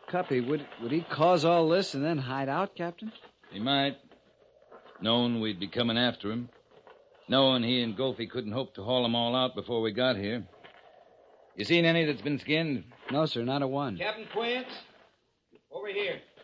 Cuppy, would he cause all this and then hide out, Captain? He might. Knowing we'd be coming after him. Knowing he and Goldie couldn't hope to haul them all out before we got here. You seen any that's been skinned? No, sir, not a one. Captain Quince, over here.